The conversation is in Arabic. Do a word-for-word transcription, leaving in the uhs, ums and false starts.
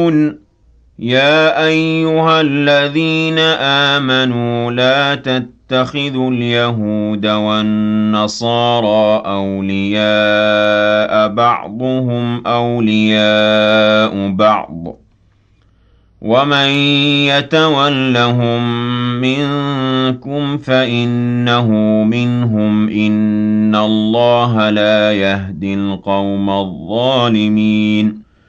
يَا أَيُّهَا الَّذِينَ آمَنُوا لَا تَتَّخِذُوا الْيَهُودَ وَالنَّصَارَىٰ أَوْلِيَاءَ بَعْضُهُمْ أَوْلِيَاءُ بَعْضٍ ۚ وَمَن يَتَوَلَّهُم مِّنكُمْ فَإِنَّهُ مِنْهُمْ ۗ إِنَّ اللَّهَ لَا يَهْدِي الْقَوْمَ الظَّالِمِينَ